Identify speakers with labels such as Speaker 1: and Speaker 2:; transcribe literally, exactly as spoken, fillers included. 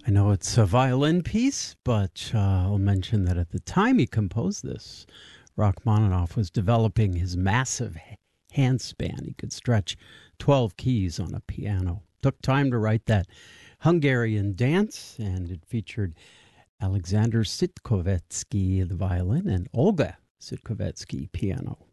Speaker 1: I know it's a violin piece, but uh, I'll mention that at the time he composed this, Rachmaninoff was developing his massive h- hand span. He could stretch twelve keys on a piano. Took time to write that Hungarian dance, and it featured Alexander Sitkovetsky, the violin, and Olga Sitkovetsky, piano.